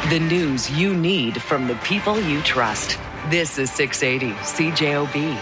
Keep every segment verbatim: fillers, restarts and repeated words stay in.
The news you need from the people you trust. This is six eighty C J O B.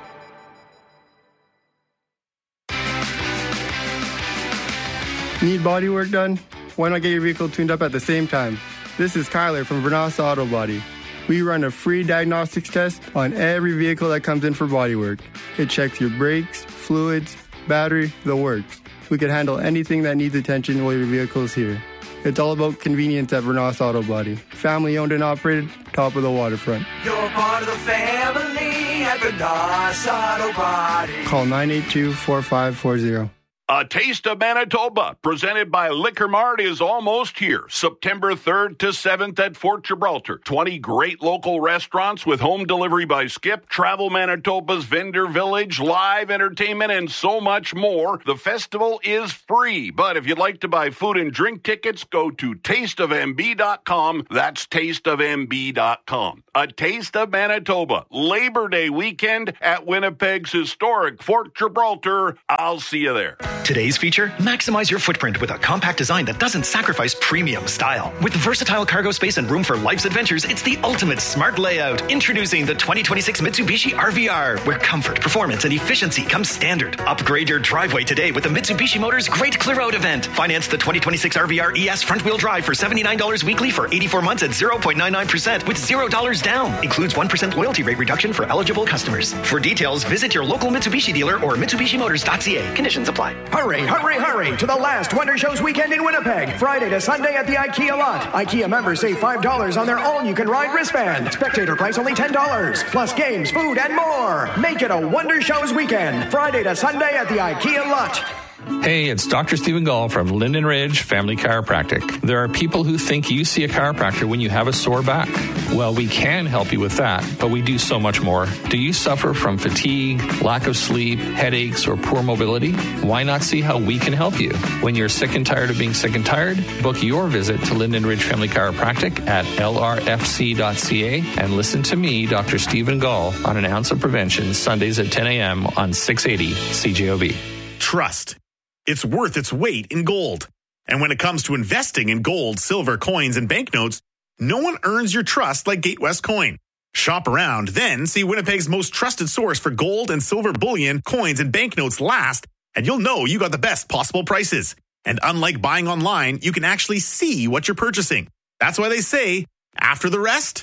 Need body work done? Why not get your vehicle tuned up at the same time? This is Kyler from Vernas Auto Body. We run a free diagnostics test on every vehicle that comes in for body work. It checks your brakes, fluids, battery, the works. We can handle anything that needs attention while your vehicle is here. It's all about convenience at Vernas Auto Body. Family owned and operated, top of the waterfront. You're part of the family at Vernas Auto Body. Call nine eight two, four five four zero. A Taste of Manitoba, presented by Liquor Mart, is almost here. September third to seventh at Fort Gibraltar. twenty great local restaurants with home delivery by Skip, Travel Manitoba's Vendor Village, live entertainment, and so much more. The festival is free, but if you'd like to buy food and drink tickets, go to taste of m b dot com. That's taste of m b dot com. A Taste of Manitoba, Labor Day weekend at Winnipeg's historic Fort Gibraltar. I'll see you there. Today's feature, maximize your footprint with a compact design that doesn't sacrifice premium style. With versatile cargo space and room for life's adventures, it's the ultimate smart layout. Introducing the twenty twenty-six Mitsubishi R V R, where comfort, performance, and efficiency come standard. Upgrade your driveway today with the Mitsubishi Motors Great Clear Out event. Finance the twenty twenty-six R V R E S front-wheel drive for seventy-nine dollars weekly for eighty-four months at zero point nine nine percent with zero dollars down. Includes one percent loyalty rate reduction for eligible customers. For details, visit your local Mitsubishi dealer or Mitsubishi Motors dot c a. Conditions apply. Hurry, hurry, hurry to the last Wonder Shows weekend in Winnipeg. Friday to Sunday at the IKEA lot. IKEA members save five dollars on their all-you-can-ride wristband. Spectator price only ten dollars. Plus games, food, and more. Make it a Wonder Shows weekend. Friday to Sunday at the IKEA lot. Hey, it's Doctor Stephen Gall from Linden Ridge Family Chiropractic. There are people who think you see a chiropractor when you have a sore back. Well, we can help you with that, but we do so much more. Do you suffer from fatigue, lack of sleep, headaches, or poor mobility? Why not see how we can help you? When you're sick and tired of being sick and tired, book your visit to Linden Ridge Family Chiropractic at l r f c dot c a and listen to me, Doctor Stephen Gall, on An Ounce of Prevention, Sundays at ten a.m. on six eighty C J O B. Trust. It's worth its weight in gold. And when it comes to investing in gold, silver, coins, and banknotes, no one earns your trust like Gatewest Coin. Shop around, then see Winnipeg's most trusted source for gold and silver bullion, coins, and banknotes last, and you'll know you got the best possible prices. And unlike buying online, you can actually see what you're purchasing. That's why they say, after the rest,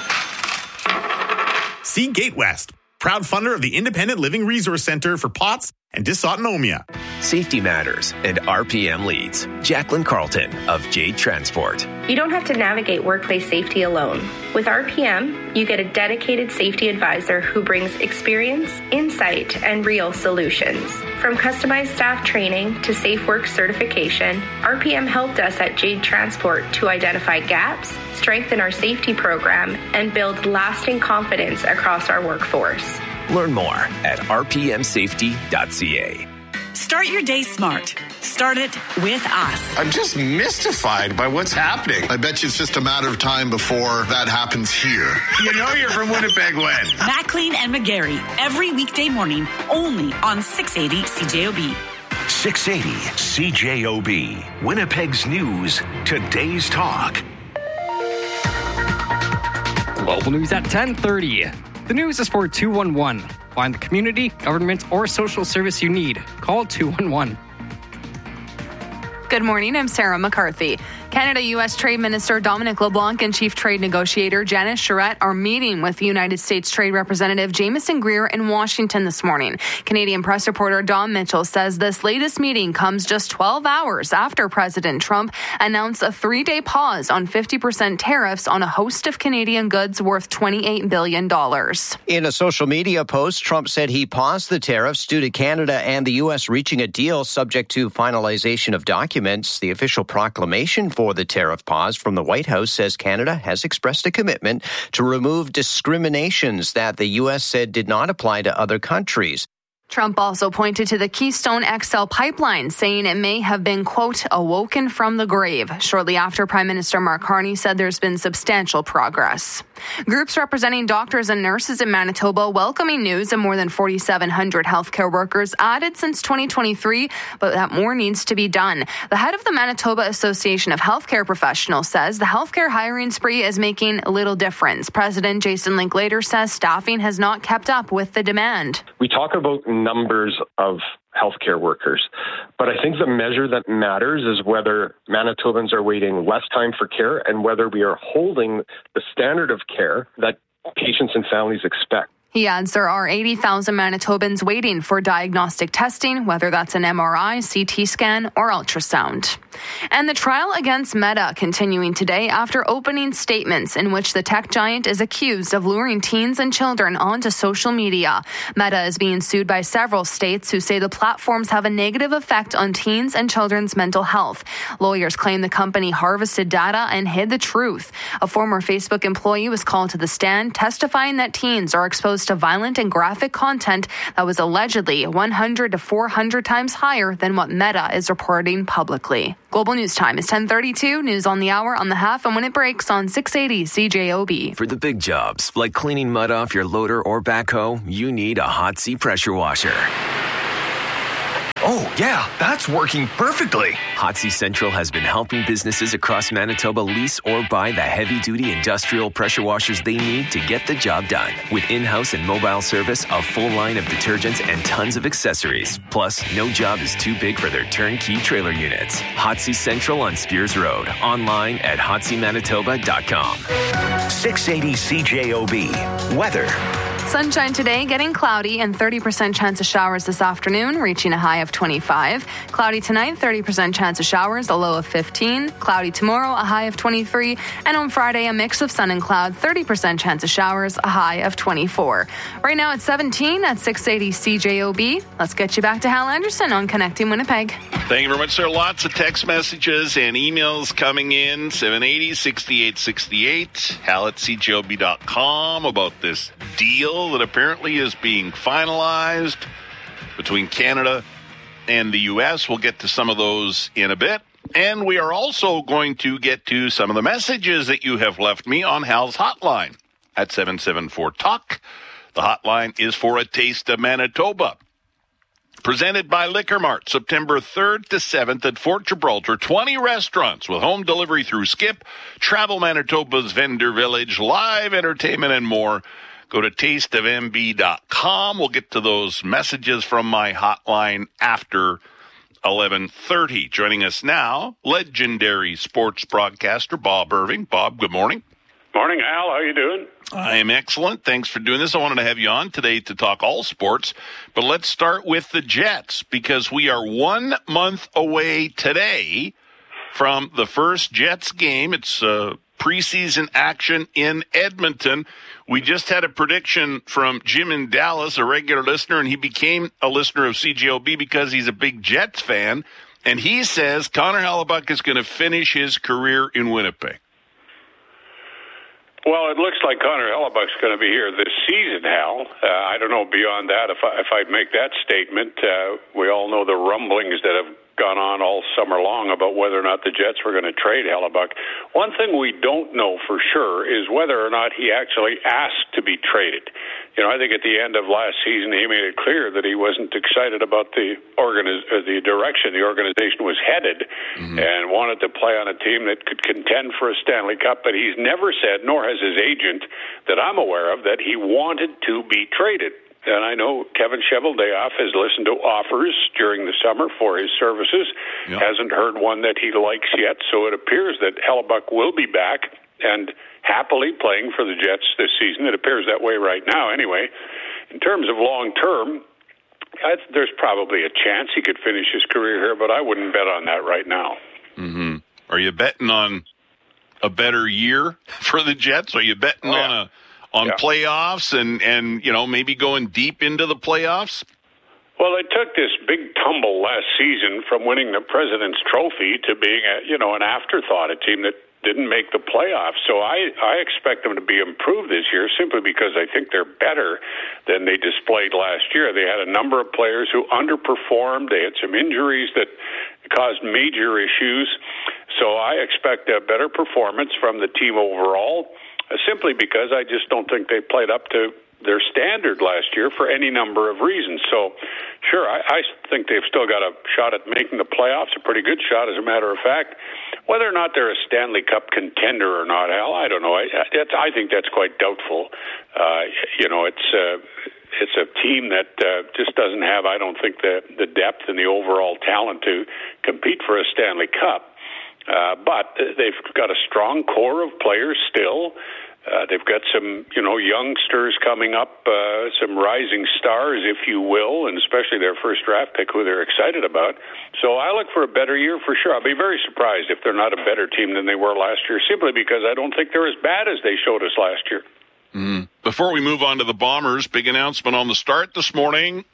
see Gatewest, proud funder of the Independent Living Resource Center for P O T S and dysautonomia. Safety matters, and R P M leads. Jacqueline Carlton of Jade Transport. You don't have to navigate workplace safety alone. With R P M, you get a dedicated safety advisor who brings experience, insight, and real solutions. From customized staff training to safe work certification, R P M helped us at Jade Transport to identify gaps, strengthen our safety program, and build lasting confidence across our workforce. Learn more at r p m safety dot c a. Start your day smart. Start it with us. I'm just mystified by what's happening. I bet you it's just a matter of time before that happens here. You know you're from Winnipeg when? Maclean and McGarry, every weekday morning, only on six eighty C J O B. six eighty C J O B. Winnipeg's news, today's talk. Global news at ten thirty. The news is for two one one. Find the community, government, or social service you need. Call two one one. Good morning, I'm Sarah McCarthy. Canada-U S Trade Minister Dominic LeBlanc and Chief Trade Negotiator Janice Charette are meeting with United States Trade Representative Jameson Greer in Washington this morning. Canadian press reporter Don Mitchell says this latest meeting comes just twelve hours after President Trump announced a three-day pause on fifty percent tariffs on a host of Canadian goods worth twenty-eight billion dollars. In a social media post, Trump said he paused the tariffs due to Canada and the U S reaching a deal subject to finalization of documents. The official proclamation for For the tariff pause from the White House says Canada has expressed a commitment to remove discriminations that the U S said did not apply to other countries. Trump also pointed to the Keystone X L pipeline, saying it may have been, quote, awoken from the grave, shortly after Prime Minister Mark Carney said there's been substantial progress. Groups representing doctors and nurses in Manitoba welcoming news of more than forty-seven hundred healthcare workers added since twenty twenty-three, but that more needs to be done. The head of the Manitoba Association of Healthcare Professionals says the healthcare hiring spree is making little difference. President Jason Linklater says staffing has not kept up with the demand. We talk about numbers of healthcare workers, but I think the measure that matters is whether Manitobans are waiting less time for care and whether we are holding the standard of care that patients and families expect. He adds there are eighty thousand Manitobans waiting for diagnostic testing, whether that's an M R I, C T scan, or ultrasound. And the trial against Meta continuing today after opening statements in which the tech giant is accused of luring teens and children onto social media. Meta is being sued by several states who say the platforms have a negative effect on teens and children's mental health. Lawyers claim the company harvested data and hid the truth. A former Facebook employee was called to the stand, testifying that teens are exposed to violent and graphic content that was allegedly one hundred to four hundred times higher than what Meta is reporting publicly. Global News Time is ten thirty-two. News on the hour, on the half, and when it breaks on six eighty C J O B. For the big jobs, like cleaning mud off your loader or backhoe, you need a Hotsy pressure washer. Oh, yeah, that's working perfectly. Hotsy Central has been helping businesses across Manitoba lease or buy the heavy-duty industrial pressure washers they need to get the job done. With in-house and mobile service, a full line of detergents, and tons of accessories. Plus, no job is too big for their turnkey trailer units. Hotsy Central on Spears Road. Online at hotsy manitoba dot com. six eighty C J O B. Weather. Sunshine today, getting cloudy, and thirty percent chance of showers this afternoon, reaching a high of twenty-five. Cloudy tonight, thirty percent chance of showers, a low of fifteen. Cloudy tomorrow, a high of twenty-three. And on Friday, a mix of sun and cloud, thirty percent chance of showers, a high of twenty-four. Right now it's seventeen at six eighty C J O B. Let's get you back to Hal Anderson on Connecting Winnipeg. Thank you very much, sir. Lots of text messages and emails coming in. seven eighty, sixty-eight sixty-eight. Hal at C J O B dot com about this deal that apparently is being finalized between Canada and the U S. We'll get to some of those in a bit. And we are also going to get to some of the messages that you have left me on Hal's hotline at seven seven four talk. The hotline is for a taste of Manitoba. Presented by Liquor Mart, September third to seventh at Fort Gibraltar. twenty restaurants with home delivery through Skip, Travel Manitoba's Vendor Village, live entertainment, and more. Go to taste of m b dot com. We'll get to those messages from my hotline after eleven thirty. Joining us now, legendary sports broadcaster Bob Irving. Bob, good morning. Morning, Al. How you doing? I am excellent. Thanks for doing this. I wanted to have you on today to talk all sports, but let's start with the Jets because we are one month away today from the first Jets game. It's uh, preseason action in Edmonton. We just had a prediction from Jim in Dallas, a regular listener, and he became a listener of C J O B because he's a big Jets fan. And he says Connor Hellebuyck is going to finish his career in Winnipeg. Well, it looks like Connor Hellebuyck's going to be here this season, Hal. Uh, I don't know beyond that if, I, if I'd make that statement. Uh, we all know the rumblings that have gone on all summer long about whether or not the Jets were going to trade Hellebuyck. One thing we don't know for sure is whether or not he actually asked to be traded. You know, I think at the end of last season, he made it clear that he wasn't excited about the organiz- uh, the direction the organization was headed mm-hmm. and wanted to play on a team that could contend for a Stanley Cup. But he's never said, nor has his agent that I'm aware of, that he wanted to be traded. And I know Kevin Cheveldayoff has listened to offers during the summer for his services, yep. hasn't heard one that he likes yet, so it appears that Hellebuyck will be back and happily playing for the Jets this season. It appears that way right now anyway. In terms of long-term, I, there's probably a chance he could finish his career here, but I wouldn't bet on that right now. Mm-hmm. Are you betting on a better year for the Jets? Are you betting oh, yeah. on a on yeah. playoffs and, and, you know, maybe going deep into the playoffs? Well, they took this big tumble last season from winning the President's Trophy to being a, you know, an afterthought, a team that didn't make the playoffs. So I, I expect them to be improved this year simply because I think they're better than they displayed last year. They had a number of players who underperformed. They had some injuries that caused major issues. So I expect a better performance from the team overall, uh, simply because I just don't think they played up to their standard last year for any number of reasons. So, sure, I, I think they've still got a shot at making the playoffs, a pretty good shot, as a matter of fact. Whether or not they're a Stanley Cup contender or not, Al, I don't know. I, that's, I think that's quite doubtful. Uh, you know, it's uh, it's a team that uh, just doesn't have, I don't think, the, the depth and the overall talent to compete for a Stanley Cup. Uh, but they've got a strong core of players still. Uh, they've got some, you know, youngsters coming up, uh, some rising stars, if you will, and especially their first draft pick, who they're excited about. So I look for a better year for sure. I'll be very surprised if they're not a better team than they were last year, simply because I don't think they're as bad as they showed us last year. Mm. Before we move on to the Bombers, big announcement on the start this morning.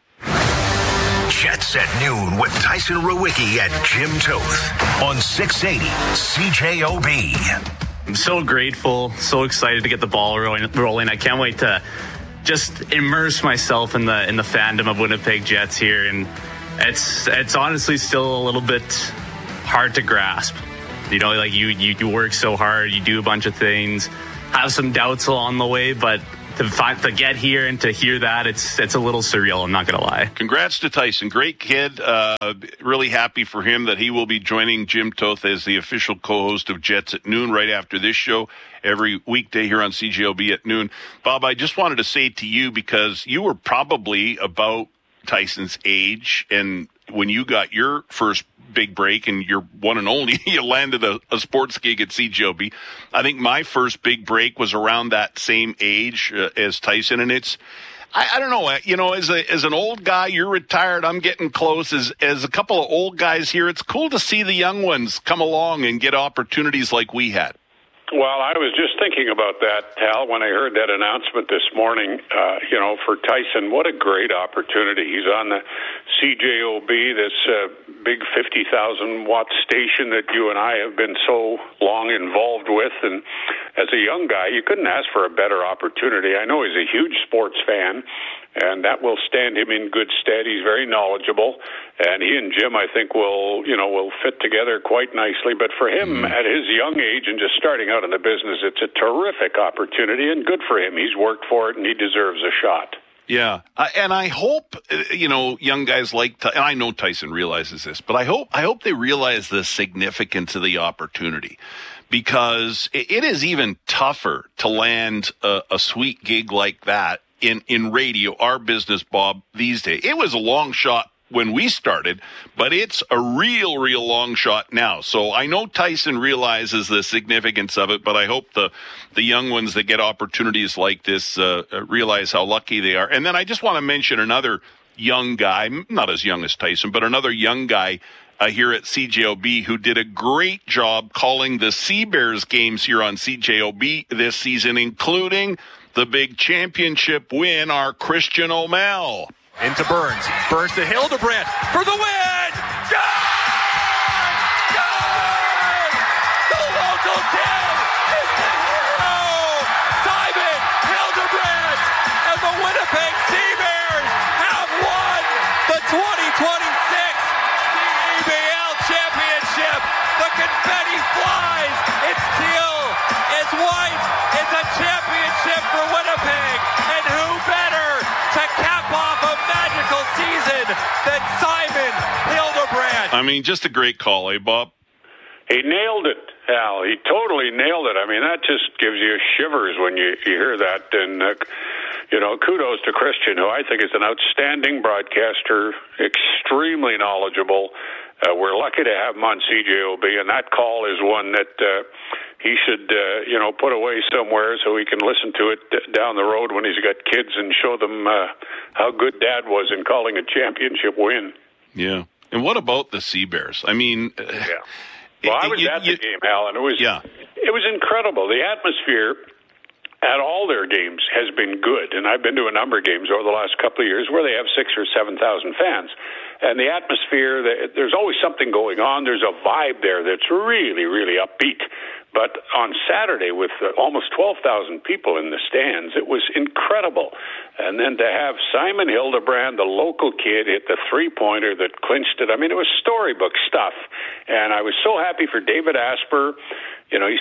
Jets at noon with Tyson Rowicki and Jim Toth on six eighty C J O B. I'm so grateful, so excited to get the ball rolling. I can't wait to just immerse myself in the in the fandom of Winnipeg Jets here, and it's it's honestly still a little bit hard to grasp. You know, like you you, you work so hard, you do a bunch of things, have some doubts along the way, but to find, to get here and to hear that, it's it's a little surreal, I'm not going to lie. Congrats to Tyson. Great kid. Uh, really happy for him that he will be joining Jim Toth as the official co-host of Jets at Noon right after this show every weekday here on C J O B at noon. Bob, I just wanted to say to you, because you were probably about Tyson's age, and when you got your first big break, and you're one and only, you landed a, a sports gig at C J O B. I think my first big break was around that same age uh, as Tyson, and it's, I, I don't know, you know, as a as an old guy, you're retired, I'm getting close. As as a couple of old guys here, it's cool to see the young ones come along and get opportunities like we had. Well, I was just thinking about that, Hal, when I heard that announcement this morning. Uh, you know, for Tyson, what a great opportunity. He's on the C J O B, this uh, big fifty thousand watt station that you and I have been so long involved with. And as a young guy, you couldn't ask for a better opportunity. I know he's a huge sports fan, and that will stand him in good stead. He's very knowledgeable, and he and Jim, I think, will, you know, will fit together quite nicely. But for him, mm. at his young age and just starting out in the business, it's a terrific opportunity, and good for him. He's worked for it, and he deserves a shot. Yeah, uh, and I hope, uh, you know, young guys like, Ty- and I know Tyson realizes this, but I hope I hope they realize the significance of the opportunity, because it, it is even tougher to land a, a sweet gig like that in, in radio, our business, Bob, these days. It was a long shot when we started, but it's a real, real long shot now. So I know Tyson realizes the significance of it, but I hope the, the young ones that get opportunities like this uh, realize how lucky they are. And then I just want to mention another young guy, not as young as Tyson, but another young guy uh, here at C J O B who did a great job calling the Sea Bears games here on C J O B this season, including the big championship win, our Christian O'Mell. Into Burns. Burns to Hildebrandt for the win! Good! Good! The local kid is the hero! Simon Hildebrandt and the Winnipeg Sea Bears have won the twenty twenty-six C E B L Championship. The confetti flies. It's teal. It's white. It's a championship for Winnipeg. And who better to cap off a magical season than Simon Hildebrandt? I mean, just a great call, eh, Bob? He nailed it, Al. He totally nailed it. I mean, that just gives you shivers when you, you hear that. And, uh, you know, kudos to Christian, who I think is an outstanding broadcaster, extremely knowledgeable. Uh, we're lucky to have him on C J O B, and that call is one that uh, he should, uh, you know, put away somewhere so he can listen to it d- down the road when he's got kids and show them uh, how good Dad was in calling a championship win. Yeah. And what about the Sea Bears? I mean, uh, yeah. Well, I was you, at you, the game, Al, and it was yeah. it was incredible. The atmosphere at all their games has been good. And I've been to a number of games over the last couple of years where they have six or seven thousand fans. And the atmosphere, there's always something going on. There's a vibe there that's really, really upbeat. But on Saturday, with almost twelve thousand people in the stands, it was incredible. And then to have Simon Hildebrand, the local kid, hit the three-pointer that clinched it, I mean, it was storybook stuff. And I was so happy for David Asper. You know, he's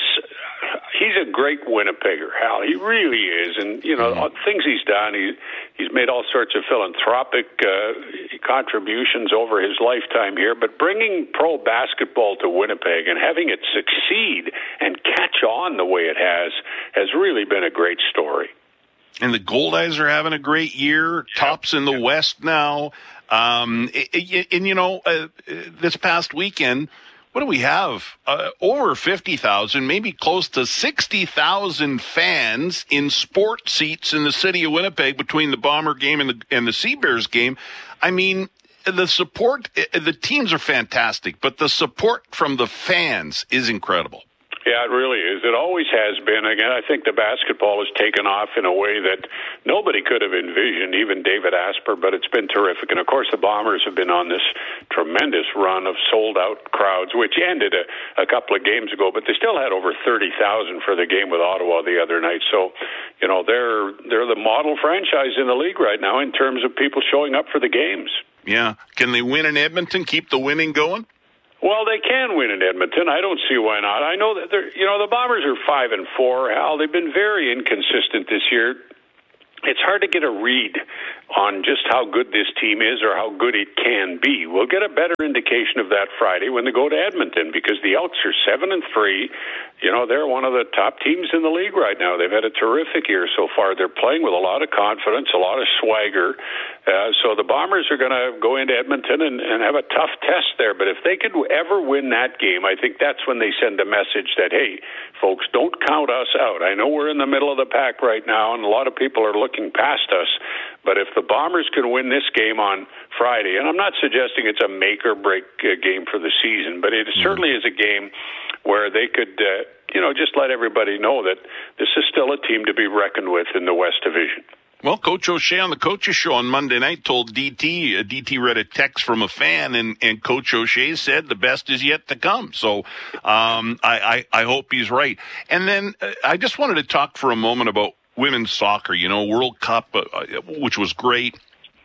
he's a great Winnipegger, Hal. He really is. And, you know, mm-hmm. things he's done, he, he's made all sorts of philanthropic uh, contributions over his lifetime here. But bringing pro basketball to Winnipeg and having it succeed and catch on the way it has has really been a great story. And the Goldeyes are having a great year. Tops in the West now. Um, and, and, you know, uh, this past weekend, what do we have? Uh, over fifty thousand, maybe close to sixty thousand fans in sport seats in the city of Winnipeg between the Bomber game and the, and the Sea Bears game. I mean, the support, the teams are fantastic, but the support from the fans is incredible. Yeah, it really is. It always has been. Again, I think the basketball has taken off in a way that nobody could have envisioned, even David Asper, but it's been terrific. And, of course, the Bombers have been on this tremendous run of sold-out crowds, which ended a, a couple of games ago, but they still had over thirty thousand for the game with Ottawa the other night. So, you know, they're they're the model franchise in the league right now in terms of people showing up for the games. Yeah. Can they win in Edmonton, keep the winning going? Well, they can win in Edmonton. I don't see why not. I know that they're, you know, the Bombers are five and four. Hal, they've been very inconsistent this year. It's hard to get a read on just how good this team is or how good it can be. We'll get a better indication of that Friday when they go to Edmonton, because the Elks are seven and three. You know, they're one of the top teams in the league right now. They've had a terrific year so far. They're playing with a lot of confidence, a lot of swagger. Uh, so the Bombers are going to go into Edmonton and, and have a tough test there. But if they could ever win that game, I think that's when they send a message that, hey, folks, don't count us out. I know we're in the middle of the pack right now, and a lot of people are looking past us. But if the Bombers can win this game on Friday, and I'm not suggesting it's a make-or-break uh, game for the season, but it certainly is a game where they could, uh, you know, just let everybody know that this is still a team to be reckoned with in the West Division. Well, Coach O'Shea on the Coach's Show on Monday night told D T, uh, D T read a text from a fan, and, and Coach O'Shea said the best is yet to come. So um, I, I, I hope he's right. And then uh, I just wanted to talk for a moment about women's soccer, you know, World Cup, uh, which was great.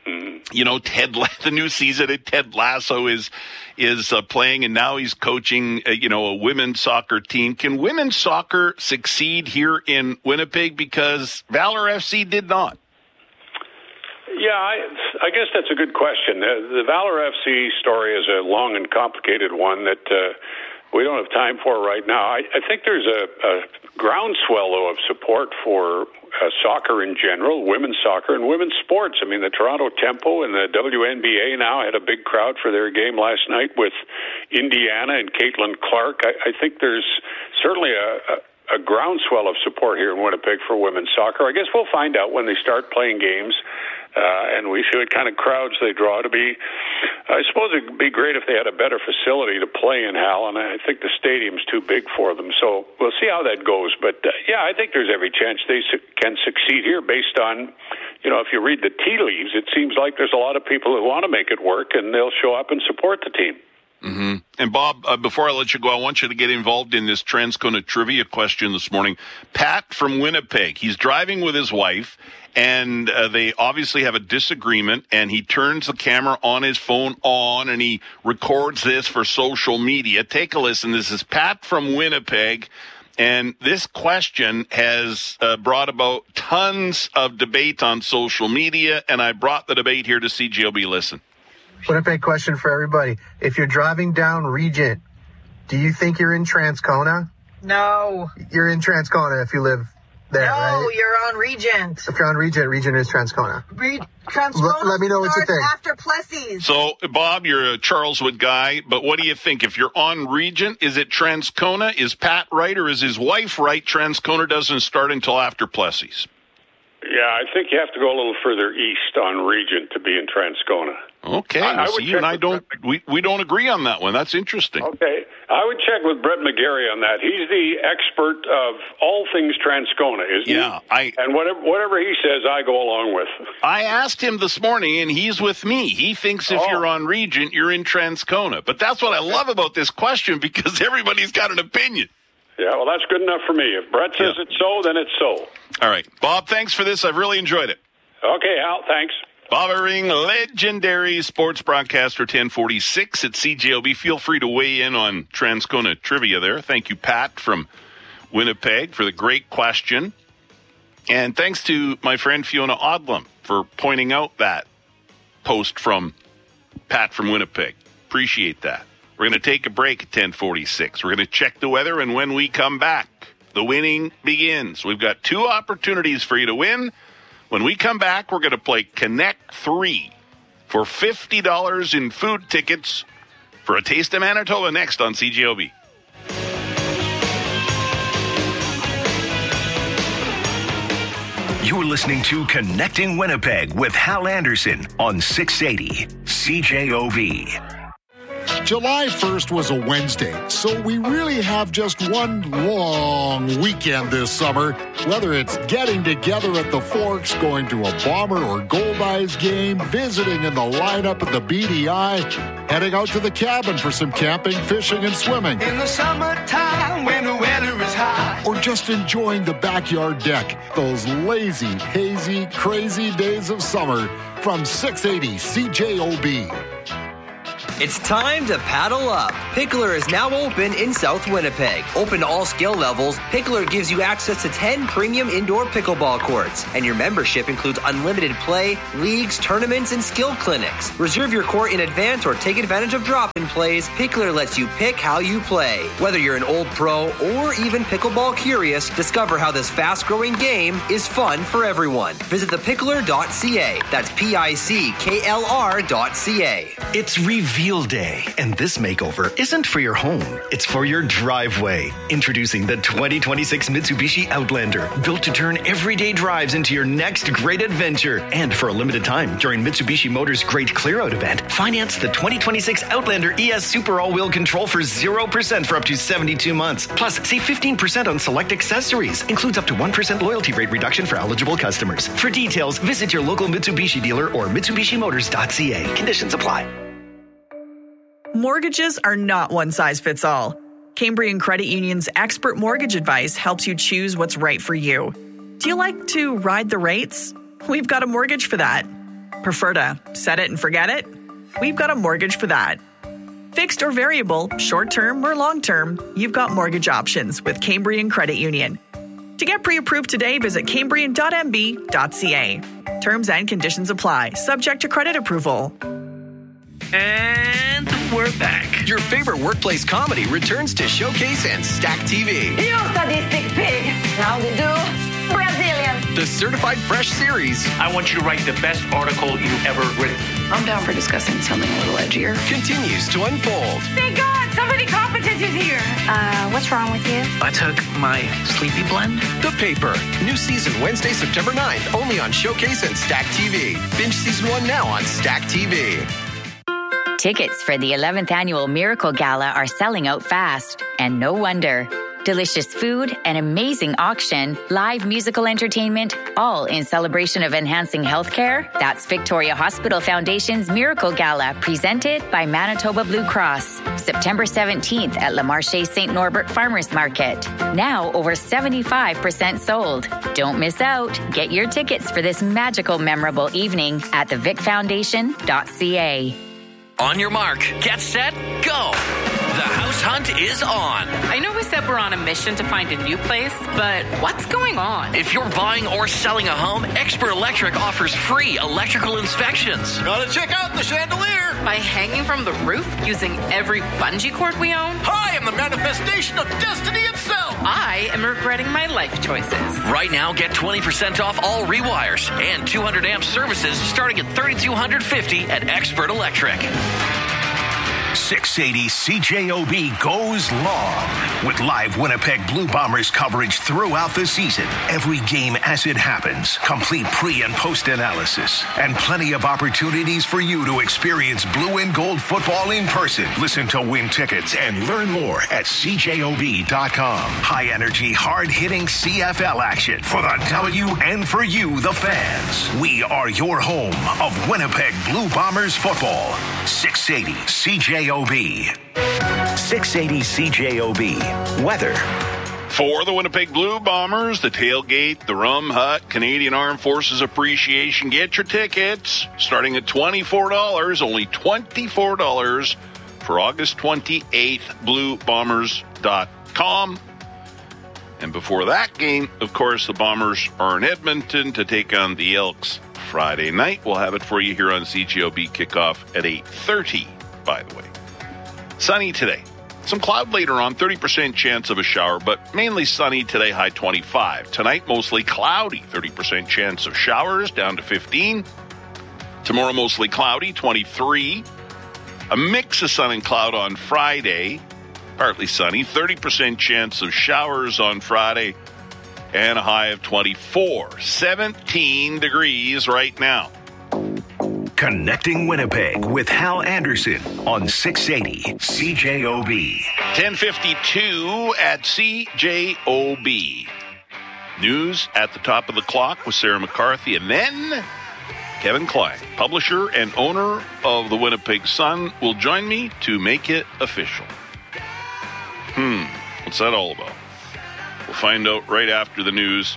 You know, Ted, the new season at Ted Lasso is is uh, playing, and now he's coaching, uh, you know, a women's soccer team. Can women's soccer succeed here in Winnipeg? Because Valor F C did not. Yeah, I, I guess that's a good question. Uh, the Valor F C story is a long and complicated one that uh, we don't have time for right now. I, I think there's a, a groundswell, though, of support for uh, soccer in general, women's soccer and women's sports. I mean, the Toronto Tempo and the W N B A now had a big crowd for their game last night with Indiana and Caitlin Clark. I, I think there's certainly a, a, a groundswell of support here in Winnipeg for women's soccer. I guess we'll find out when they start playing games. Uh, and we see what kind of crowds they draw. To be, I suppose it'd be great if they had a better facility to play in, Hal, and I think the stadium's too big for them. So we'll see how that goes. But, uh, yeah, I think there's every chance they su- can succeed here based on, you know, if you read the tea leaves, it seems like there's a lot of people who want to make it work, and they'll show up and support the team. Mm-hmm. And, Bob, uh, before I let you go, I want you to get involved in this Transcona trivia question this morning. Pat from Winnipeg, he's driving with his wife, and uh, they obviously have a disagreement, and he turns the camera on his phone on, and he records this for social media. Take a listen. This is Pat from Winnipeg, and this question has uh, brought about tons of debate on social media, and I brought the debate here to C J O B. Listen. Winnipeg question for everybody. If you're driving down Regent, do you think you're in Transcona? No. You're in Transcona if you live there, no, right? No, you're on Regent. If you're on Regent, Regent is Transcona. Re- Transcona. L- let me know what you think. After Plessis. So, Bob, you're a Charleswood guy, but what do you think? If you're on Regent, is it Transcona? Is Pat right, or is his wife right? Transcona doesn't start until after Plessis. Yeah, I think you have to go a little further east on Regent to be in Transcona. Okay, I, I so would you and check I with don't we, we don't agree on that one. That's interesting. Okay, I would check with Brett McGarry on that. He's the expert of all things Transcona, isn't Yeah, he? I and whatever whatever he says, I go along with. I asked him this morning, and he's with me. He thinks if Oh. you're on Regent, you're in Transcona. But that's what I love about this question, because everybody's got an opinion. Yeah, well, that's good enough for me. If Brett says Yeah. it's so, then it's so. All right, Bob, thanks for this. I've really enjoyed it. Okay, Al, thanks. Bob Irving, legendary sports broadcaster, ten forty-six at C J O B. Feel free to weigh in on Transcona trivia there. Thank you, Pat from Winnipeg, for the great question. And thanks to my friend Fiona Odlum for pointing out that post from Pat from Winnipeg. Appreciate that. We're going to take a break at ten forty-six. We're going to check the weather, and when we come back, the winning begins. We've got two opportunities for you to win. When we come back, we're going to play Connect three for fifty dollars in food tickets for a Taste of Manitoba next on C J O B. You're listening to Connecting Winnipeg with Hal Anderson on six eighty C J O B. July first was a Wednesday, so we really have just one long weekend this summer. Whether it's getting together at the Forks, going to a Bomber or Gold Eyes game, visiting in the lineup at the B D I, heading out to the cabin for some camping, fishing, and swimming. In the summertime when the weather is high. Or just enjoying the backyard deck. Those lazy, hazy, crazy days of summer from six eighty C J O B. It's time to paddle up. Pickler is now open in South Winnipeg. Open to all skill levels, Pickler gives you access to ten premium indoor pickleball courts. And your membership includes unlimited play, leagues, tournaments, and skill clinics. Reserve your court in advance or take advantage of drop-in plays. Pickler lets you pick how you play. Whether you're an old pro or even pickleball curious, discover how this fast-growing game is fun for everyone. Visit the pickler dot c a. That's P I C K L R dot C A. It's Reveal Day, and this makeover isn't for your home, it's for your driveway. Introducing the twenty twenty-six Mitsubishi Outlander, built to turn everyday drives into your next great adventure. And for a limited time, during Mitsubishi Motors' Great Clear-Out event, finance the twenty twenty-six Outlander E S Super All-Wheel Control for zero percent for up to seventy-two months. Plus, save fifteen percent on select accessories. Includes up to one percent loyalty rate reduction for eligible customers. For details, visit your local Mitsubishi dealer or Mitsubishi Motors dot C A. Conditions apply. Mortgages are not one size fits all. Cambrian Credit Union's expert mortgage advice helps you choose what's right for you. Do you like to ride the rates? We've got a mortgage for that. Prefer to set it and forget it? We've got a mortgage for that. Fixed or variable, short-term or long-term, you've got mortgage options with Cambrian Credit Union. To get pre-approved today, visit cambrian dot m b dot c a. Terms and conditions apply, subject to credit approval. And we're back. Your favorite workplace comedy returns to Showcase and Stack T V. You sadistic pig. How to do? Brazilian. The Certified Fresh series. I want you to write the best article you've ever written. I'm down for discussing something a little edgier. Continues to unfold. Thank God, somebody competent is here. Uh, what's wrong with you? I took my sleepy blend. The Paper. New season Wednesday, September ninth. Only on Showcase and Stack T V. Binge season one now on Stack T V. Tickets for the eleventh annual Miracle Gala are selling out fast, and no wonder. Delicious food, an amazing auction, live musical entertainment, all in celebration of enhancing healthcare. That's Victoria Hospital Foundation's Miracle Gala, presented by Manitoba Blue Cross. September seventeenth at Le Marché Saint Norbert Farmers Market. Now over seventy-five percent sold. Don't miss out. Get your tickets for this magical, memorable evening at the vic foundation dot c a. On your mark, get set, go! The house hunt is on. I know we said we're on a mission to find a new place, but what's going on? If you're buying or selling a home, Expert Electric offers free electrical inspections. Gotta check out the chandelier. By hanging from the roof using every bungee cord we own? I am the manifestation of destiny itself. I am regretting my life choices. Right now, get twenty percent off all rewires and two hundred amp services starting at three thousand two hundred fifty dollars at Expert Electric. six eighty C J O B goes long with live Winnipeg Blue Bombers coverage throughout the season. Every game as it happens, complete pre- and post-analysis, and plenty of opportunities for you to experience blue and gold football in person. Listen to win tickets and learn more at C J O B dot com. High-energy, hard-hitting C F L action for the W and for you, the fans. We are your home of Winnipeg Blue Bombers football. six eighty C J O B. six eighty C J O B. Weather. For the Winnipeg Blue Bombers, the tailgate, the Rum Hut, Canadian Armed Forces Appreciation. Get your tickets starting at twenty-four dollars, only twenty-four dollars for August twenty-eighth, blue bombers dot com. And before that game, of course, the Bombers are in Edmonton to take on the Elks Friday night. We'll have it for you here on C J O B kickoff at eight thirty, by the way. Sunny today. Some cloud later on, thirty percent chance of a shower, but mainly sunny today, high twenty-five. Tonight, mostly cloudy, thirty percent chance of showers, down to fifteen. Tomorrow, mostly cloudy, twenty-three. A mix of sun and cloud on Friday, partly sunny, thirty percent chance of showers on Friday, and a high of twenty-four. seventeen degrees right now. Connecting Winnipeg with Hal Anderson on six eighty C J O B. ten fifty-two at C J O B. News at the top of the clock with Sarah McCarthy, and then Kevin Klein, publisher and owner of the Winnipeg Sun, will join me to make it official. Hmm, what's that all about? We'll find out right after the news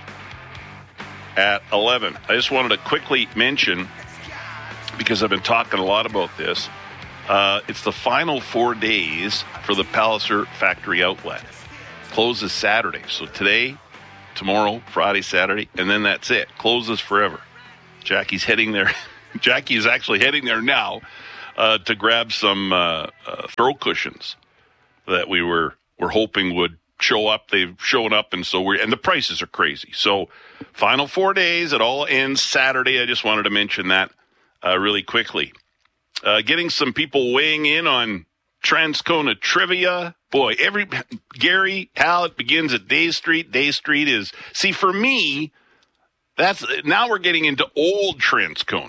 at eleven. I just wanted to quickly mention, because I've been talking a lot about this, uh, it's the final four days for the Palliser Factory Outlet. Closes Saturday. So today, tomorrow, Friday, Saturday, and then that's it. Closes forever. Jackie's heading there. Jackie is actually heading there now uh, to grab some uh, uh, throw cushions that we were were hoping would show up. They've shown up, and so we're and the prices are crazy. So final four days. It all ends Saturday. I just wanted to mention that uh, really quickly. Uh, getting some people weighing in on Transcona trivia. Boy, every Gary, Hal, it begins at Day Street. Day Street is see for me. That's now we're getting into old Transcona.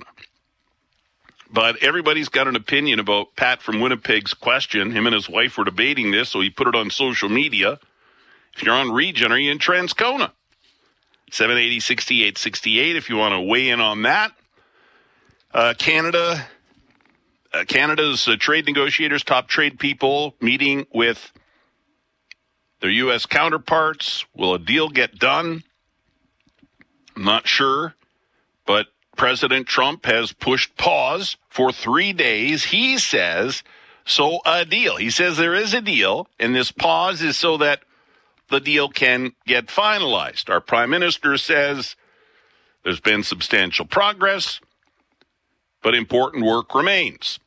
But everybody's got an opinion about Pat from Winnipeg's question. Him and his wife were debating this, so he put it on social media. If you're on Region, are you in Transcona? seven eighty, sixty-eight sixty-eight if you want to weigh in on that. Uh, Canada, uh, Canada's uh, trade negotiators, top trade people, meeting with their U S counterparts. Will a deal get done? I'm not sure, but President Trump has pushed pause for three days. He says, so a deal. He says there is a deal, and this pause is so that the deal can get finalized. Our Prime Minister says there's been substantial progress, but important work remains.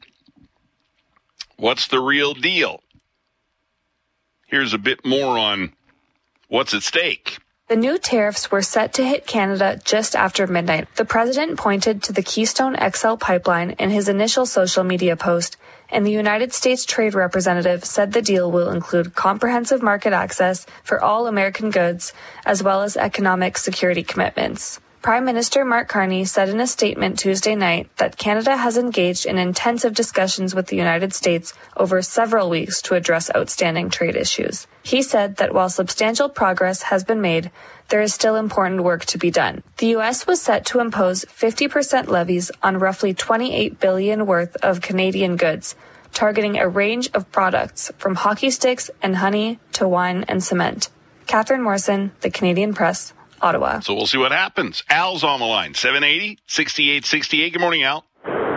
What's the real deal? Here's a bit more on what's at stake. The new tariffs were set to hit Canada just after midnight. The president pointed to the Keystone X L pipeline in his initial social media post, and the United States Trade Representative said the deal will include comprehensive market access for all American goods, as well as economic security commitments. Prime Minister Mark Carney said in a statement Tuesday night that Canada has engaged in intensive discussions with the United States over several weeks to address outstanding trade issues. He said that while substantial progress has been made, there is still important work to be done. The U S was set to impose fifty percent levies on roughly twenty-eight billion dollars worth of Canadian goods, targeting a range of products from hockey sticks and honey to wine and cement. Catherine Morrison, The Canadian Press, Ottawa. So we'll see what happens. Al's on the line, seven eighty, sixty-eight sixty-eight. Good morning, Al.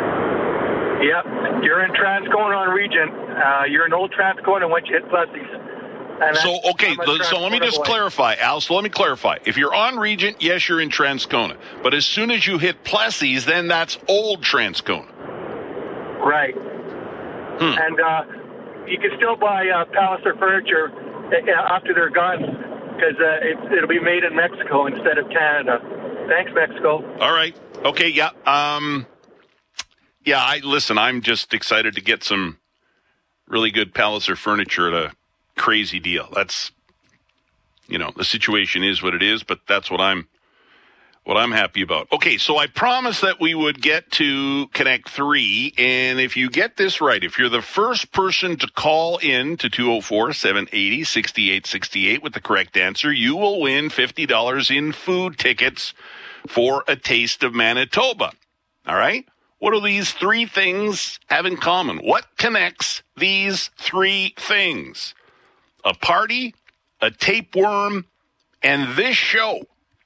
Yep, you're in Transcona on Region. Uh, you're in Old Transcona once you hit Plessis. And so, okay, so let me just boy. clarify, Al. So let me clarify. If you're on Regent, yes, you're in Transcona. But as soon as you hit Plessis, then that's Old Transcona. Right. Hmm. And uh, you can still buy uh, Palliser furniture after they're gone, because uh, it, it'll be made in Mexico instead of Canada. Thanks, Mexico. All right. Okay, yeah. Um, yeah, I listen, I'm just excited to get some really good Palliser furniture at a crazy deal. That's, you know, the situation is what it is, but that's what I'm what I'm happy about. Okay, so I promised that we would get to Connect three, and if you get this right, if you're the first person to call in to two oh four, seven eight oh, six eight six eight with the correct answer, you will win fifty dollars in food tickets for A Taste of Manitoba. All right? What do these three things have in common? What connects these three things? A party, a tapeworm, and this show.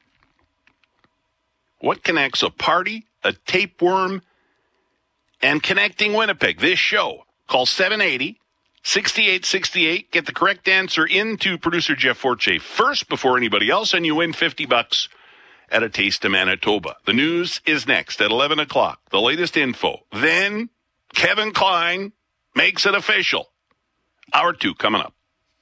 What connects a party, a tapeworm, and Connecting Winnipeg? This show. Call seven eight oh, six eight six eight. Get the correct answer into producer Jeff Forche first before anybody else, and you win fifty bucks at A Taste of Manitoba. The news is next at eleven o'clock. The latest info. Then Kevin Klein makes it official. Hour two coming up.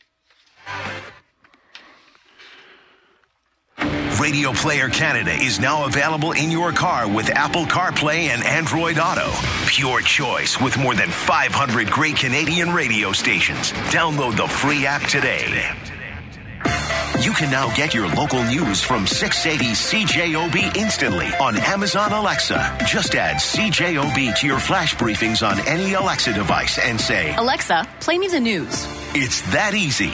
Radio Player Canada is now available in your car with Apple CarPlay and Android Auto. Pure choice with more than five hundred great Canadian radio stations. Download the free app today. You can now get your local news from six eighty C J O B instantly on Amazon Alexa. Just add C J O B to your flash briefings on any Alexa device and say, Alexa, play me the news. It's that easy.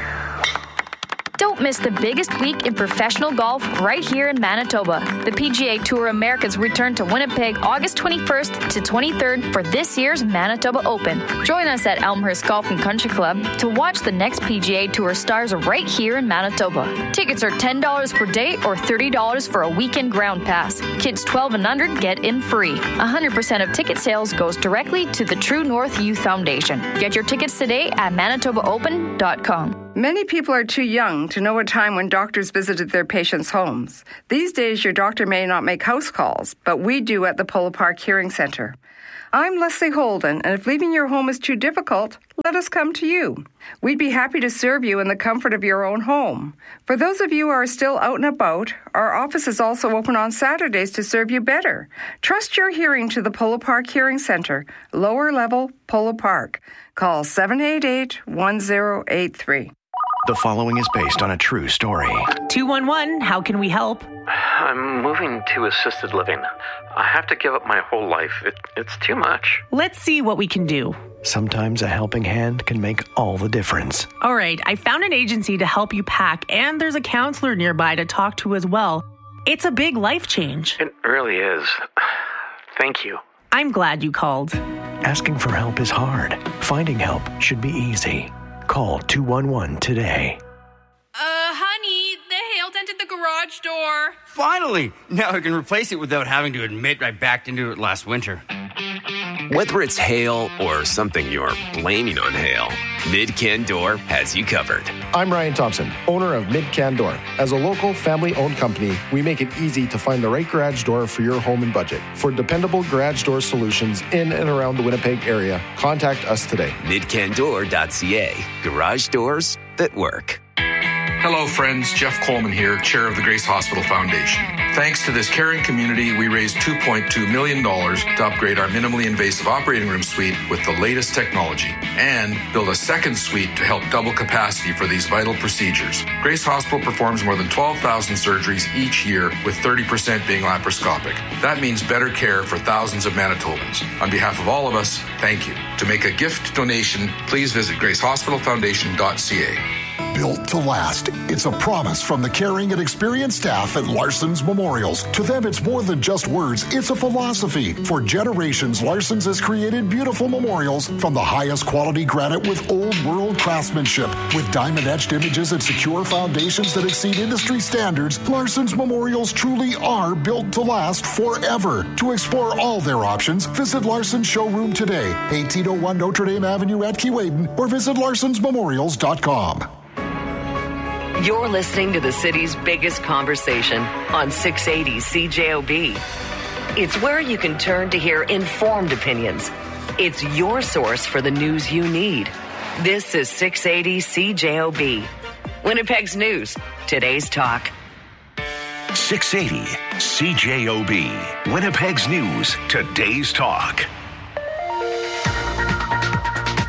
Don't miss the biggest week in professional golf right here in Manitoba. The P G A Tour Americas return to Winnipeg August twenty-first to twenty-third for this year's Manitoba Open. Join us at Elmhurst Golf and Country Club to watch the next P G A Tour stars right here in Manitoba. Tickets are ten dollars per day or thirty dollars for a weekend ground pass. Kids twelve and under get in free. one hundred percent of ticket sales goes directly to the True North Youth Foundation. Get your tickets today at manitoba open dot com. Many people are too young to know a time when doctors visited their patients' homes. These days, your doctor may not make house calls, but we do at the Polo Park Hearing Center. I'm Leslie Holden, and if leaving your home is too difficult, let us come to you. We'd be happy to serve you in the comfort of your own home. For those of you who are still out and about, our office is also open on Saturdays to serve you better. Trust your hearing to the Polo Park Hearing Center, lower level Polo Park. Call seven eight eight, one zero eight three. The following is based on a true story. two one one, how can we help? I'm moving to assisted living. I have to give up my whole life. It, it's too much. Let's see what we can do. Sometimes a helping hand can make all the difference. All right, I found an agency to help you pack, and there's a counselor nearby to talk to as well. It's a big life change. It really is. Thank you. I'm glad you called. Asking for help is hard. Finding help should be easy. Call two one one today. Uh, honey, the hail dented the garage door. Finally! Now I can replace it without having to admit I backed into it last winter. Whether it's hail or something you're blaming on hail, Mid-Can Door has you covered. I'm Ryan Thompson, owner of Mid-Can Door. As a local, family-owned company, we make it easy to find the right garage door for your home and budget. For dependable garage door solutions in and around the Winnipeg area, contact us today. mid can door dot c a. Garage doors that work. Hello, friends. Jeff Coleman here, chair of the Grace Hospital Foundation. Thanks to this caring community, we raised two point two million dollars to upgrade our minimally invasive operating room suite with the latest technology and build a second suite to help double capacity for these vital procedures. Grace Hospital performs more than twelve thousand surgeries each year, with thirty percent being laparoscopic. That means better care for thousands of Manitobans. On behalf of all of us, thank you. To make a gift donation, please visit grace hospital foundation dot c a. Built to last. It's a promise from the caring and experienced staff at Larson's Memorials. To them, it's more than just words. It's a philosophy. For generations, Larson's has created beautiful memorials from the highest quality granite with old world craftsmanship. With diamond-etched images and secure foundations that exceed industry standards, Larson's Memorials truly are built to last forever. To explore all their options, visit Larson's showroom today, eighteen oh one Notre Dame Avenue at Keewaydin, or visit larsons memorials dot com. You're listening to the city's biggest conversation on six eighty C J O B. It's where you can turn to hear informed opinions. It's your source for the news you need. This is six eighty C J O B. Winnipeg's news, today's talk. six eighty C J O B. Winnipeg's news, today's talk.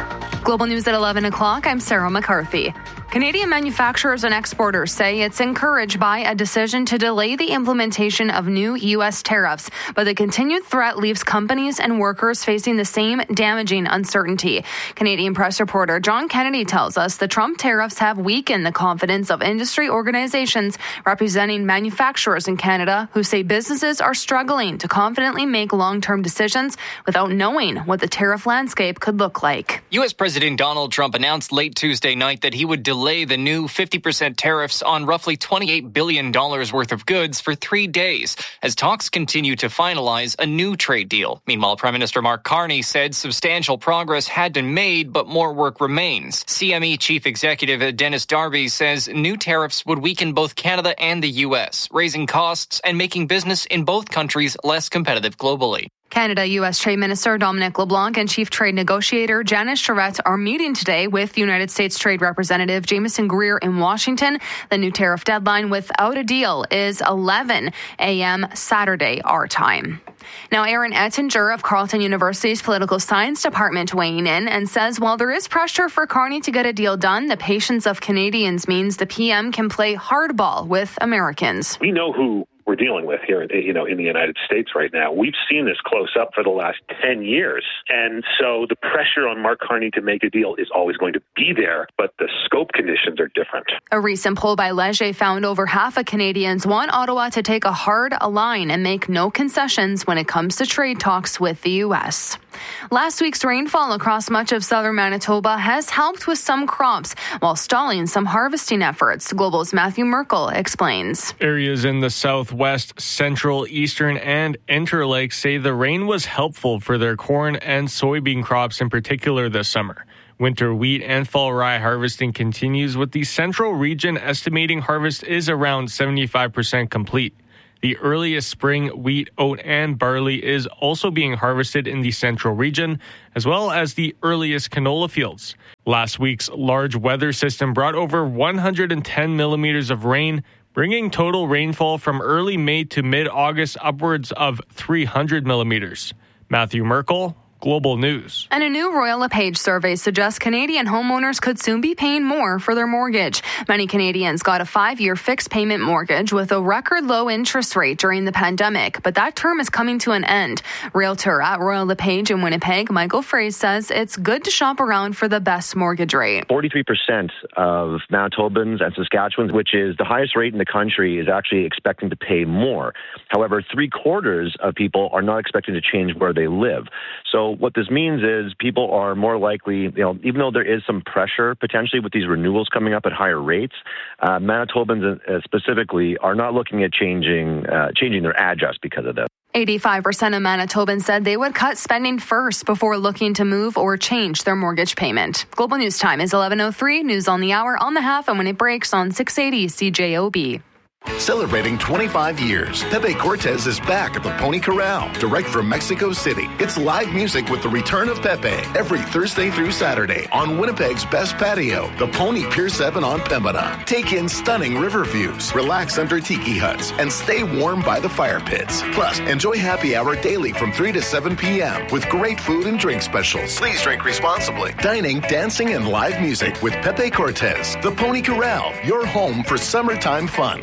Global News at eleven o'clock, I'm Sarah McCarthy. Canadian manufacturers and exporters say it's encouraged by a decision to delay the implementation of new U S tariffs, but the continued threat leaves companies and workers facing the same damaging uncertainty. Canadian press reporter John Kennedy tells us the Trump tariffs have weakened the confidence of industry organizations representing manufacturers in Canada who say businesses are struggling to confidently make long-term decisions without knowing what the tariff landscape could look like. U S President Donald Trump announced late Tuesday night that he would delay the new fifty percent tariffs on roughly twenty-eight billion dollars worth of goods for three days as talks continue to finalize a new trade deal. Meanwhile, Prime Minister Mark Carney said substantial progress had been made, but more work remains. C M E Chief Executive Dennis Darby says new tariffs would weaken both Canada and the U S, raising costs and making business in both countries less competitive globally. Canada U S Trade Minister Dominic LeBlanc and Chief Trade Negotiator Janice Charette are meeting today with United States Trade Representative Jameson Greer in Washington. The new tariff deadline without a deal is eleven a.m. Saturday, our time. Now, Aaron Ettinger of Carleton University's Political Science Department weighing in and says while there is pressure for Carney to get a deal done, the patience of Canadians means the P M can play hardball with Americans. We know who we're dealing with here, you know, in the United States right now. We've seen this close up for the last ten years. And so the pressure on Mark Carney to make a deal is always going to be there, but the scope conditions are different. A recent poll by Leger found over half of Canadians want Ottawa to take a hard line and make no concessions when it comes to trade talks with the U S. Last week's rainfall across much of southern Manitoba has helped with some crops while stalling some harvesting efforts. Global's Matthew Merkel explains. Areas in the southwest, central, eastern, and Interlake say the rain was helpful for their corn and soybean crops in particular this summer. Winter wheat and fall rye harvesting continues, with the central region estimating harvest is around seventy-five percent complete. The earliest spring wheat, oat, and barley is also being harvested in the central region, as well as the earliest canola fields. Last week's large weather system brought over one hundred ten millimeters of rain, bringing total rainfall from early May to mid-August upwards of three hundred millimeters. Matthew Merkel, Global News. And a new Royal LePage survey suggests Canadian homeowners could soon be paying more for their mortgage. Many Canadians got a five-year fixed payment mortgage with a record low interest rate during the pandemic, but that term is coming to an end. Realtor at Royal LePage in Winnipeg, Michael Fraze, says it's good to shop around for the best mortgage rate. forty-three percent of Manitobans and Saskatchewans, which is the highest rate in the country, is actually expecting to pay more. However, three quarters of people are not expecting to change where they live. So what this means is people are more likely, you know, even though there is some pressure potentially with these renewals coming up at higher rates, uh, Manitobans uh, specifically are not looking at changing uh, changing their address because of this. eighty-five percent of Manitobans said they would cut spending first before looking to move or change their mortgage payment. Global News Time is eleven oh three. News on the hour, on the half, and when it breaks on six eighty C J O B. Celebrating twenty-five years, Pepe Cortez is back at the Pony Corral, direct from Mexico City. It's live music with the return of Pepe every Thursday through Saturday on Winnipeg's best patio, the Pony Pier seven on Pembina. Take in stunning river views, relax under tiki huts, and stay warm by the fire pits. Plus, enjoy happy hour daily from three to seven p.m. with great food and drink specials. Please drink responsibly. Dining, dancing, and live music with Pepe Cortez. The Pony Corral, your home for summertime fun.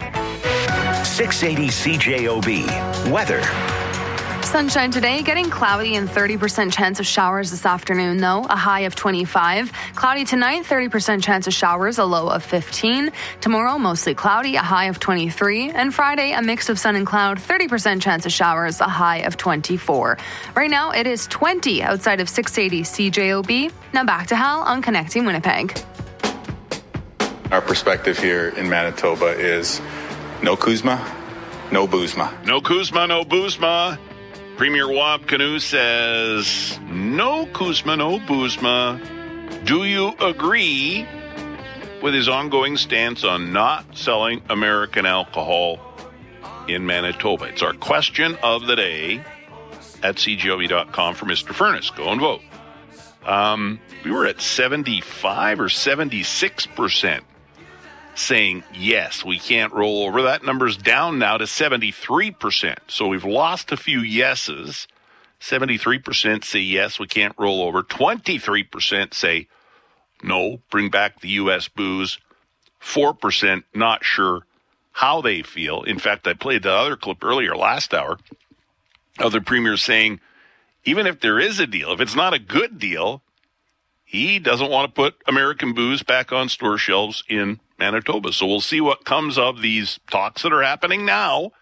six eighty C J O B. Weather. Sunshine today, getting cloudy and thirty percent chance of showers this afternoon, though, a high of twenty-five. Cloudy tonight, thirty percent chance of showers, a low of fifteen. Tomorrow, mostly cloudy, a high of twenty-three. And Friday, a mix of sun and cloud, thirty percent chance of showers, a high of twenty-four. Right now, it is twenty outside of six eighty C J O B. Now back to Hal on Connecting Winnipeg. Our perspective here in Manitoba is no Kuzma, no Boozma. No Kuzma, no Boozma. Premier Wab Kinew says, no Kuzma, no Boozma. Do you agree with his ongoing stance on not selling American alcohol in Manitoba? It's our question of the day at c g o b dot com for Mister Furness. Go and vote. Um, we were at seventy-five or seventy-six percent. Saying, yes, we can't roll over. That number's down now to seventy-three percent. So we've lost a few yeses. seventy-three percent say, yes, we can't roll over. twenty-three percent say, no, bring back the U S booze. four percent not sure how they feel. In fact, I played the other clip earlier last hour of the premier saying, even if there is a deal, if it's not a good deal, he doesn't want to put American booze back on store shelves in Manitoba. So we'll see what comes of these talks that are happening now.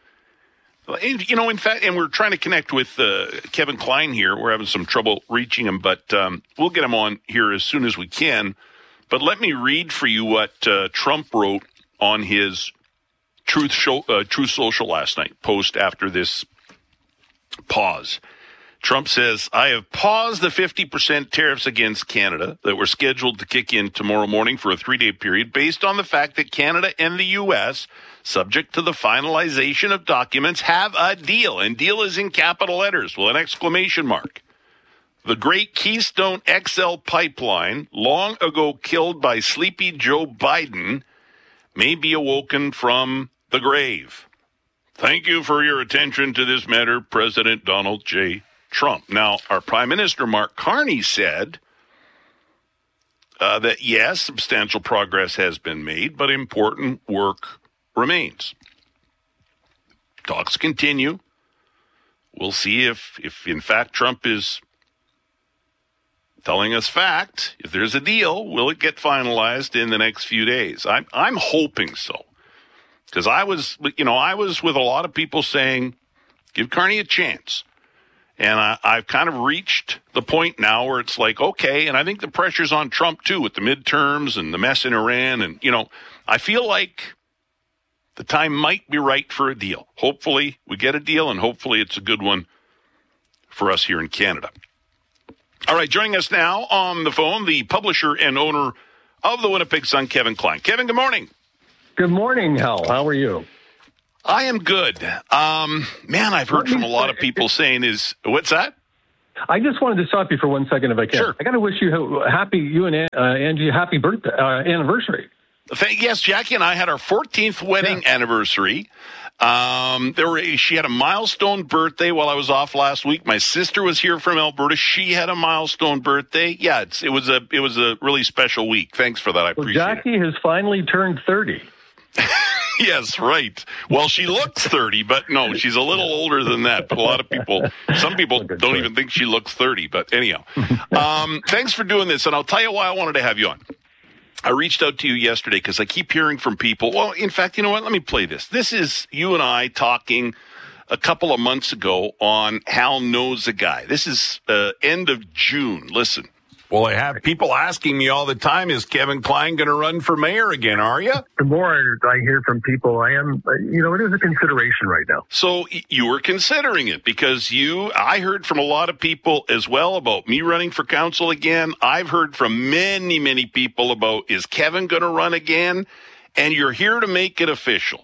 And, you know, in fact, and we're trying to connect with uh, Kevin Klein here. We're having some trouble reaching him, but um, we'll get him on here as soon as we can. But let me read for you what uh, Trump wrote on his Truth, show, uh, Truth Social last night, post after this pause. Trump says, I have paused the fifty percent tariffs against Canada that were scheduled to kick in tomorrow morning for a three-day period based on the fact that Canada and the U S, subject to the finalization of documents, have a deal. And deal is in capital letters with an exclamation mark. The great Keystone X L pipeline, long ago killed by sleepy Joe Biden, may be awoken from the grave. Thank you for your attention to this matter, President Donald J. Trump. Now, our Prime Minister, Mark Carney, said uh, that, yes, substantial progress has been made, but important work remains. Talks continue. We'll see if, if in fact, Trump is telling us fact. If there's a deal, will it get finalized in the next few days? I'm, I'm hoping so. Because I was, you know, I was with a lot of people saying, give Carney a chance. And I, I've kind of reached the point now where it's like, okay, and I think the pressure's on Trump, too, with the midterms and the mess in Iran. And, you know, I feel like the time might be right for a deal. Hopefully we get a deal, and hopefully it's a good one for us here in Canada. All right, joining us now on the phone, the publisher and owner of the Winnipeg Sun, Kevin Klein. Kevin, good morning. Good morning, Hal. How are you? I am good. Um, man, I've heard from a lot of people saying is, what's that? I just wanted to stop you for one second if I can. Sure. I got to wish you happy, you and uh, Angie, a happy birthday, uh, anniversary. Thank, yes, Jackie and I had our fourteenth wedding yeah. anniversary. Um, there were, she had a milestone birthday while I was off last week. My sister was here from Alberta. She had a milestone birthday. Yeah, it's, it was a, it was a really special week. Thanks for that. I well, appreciate Jackie it. Jackie has finally turned thirty. Yes, right. Well, she looks thirty, but no, she's a little older than that. But a lot of people, some people don't even think she looks thirty. But anyhow, um, thanks for doing this. And I'll tell you why I wanted to have you on. I reached out to you yesterday because I keep hearing from people. Well, in fact, you know what? Let me play this. This is you and I talking a couple of months ago on Hal Knows a Guy. This is uh, end of June. Listen. Well, I have people asking me all the time, is Kevin Klein going to run for mayor again, are you? The more I hear from people, I am, you know, it is a consideration right now. So you were considering it because you, I heard from a lot of people as well about me running for council again. I've heard from many, many people about, is Kevin going to run again? And you're here to make it official.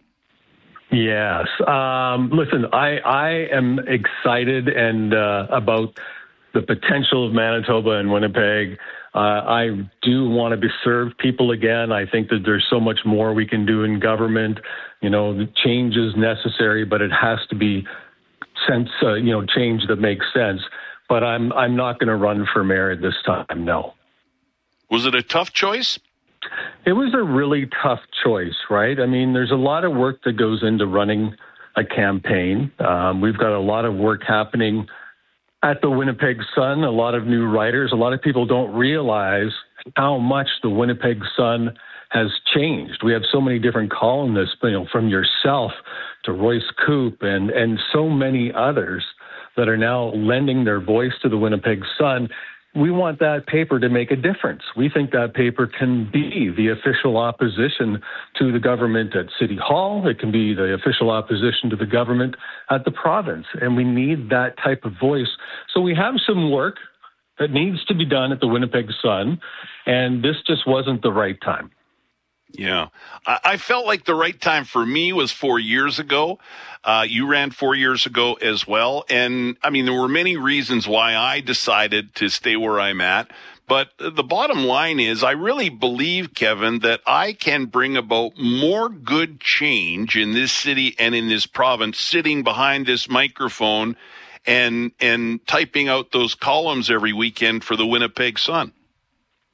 Yes. Um, listen, I, I am excited and uh, about the potential of Manitoba and Winnipeg. Uh, I do want to be serve people again. I think that there's so much more we can do in government. You know, the change is necessary, but it has to be sense, uh, you know, change that makes sense. But I'm I'm not going to run for mayor at this time. No. Was it a tough choice? It was a really tough choice, right? I mean, there's a lot of work that goes into running a campaign. Um, we've got a lot of work happening at the Winnipeg Sun, a lot of new writers. A lot of people don't realize how much the Winnipeg Sun has changed. We have so many different columnists, you know, from yourself to Royce Coop and, and so many others that are now lending their voice to the Winnipeg Sun. We want that paper to make a difference. We think that paper can be the official opposition to the government at City Hall. It can be the official opposition to the government at the province. And we need that type of voice. So we have some work that needs to be done at the Winnipeg Sun, and this just wasn't the right time. Yeah, I, I felt like the right time for me was four years ago. Uh, you ran four years ago as well. And I mean, there were many reasons why I decided to stay where I'm at. But the bottom line is I really believe, Kevin, that I can bring about more good change in this city and in this province sitting behind this microphone and, and typing out those columns every weekend for the Winnipeg Sun.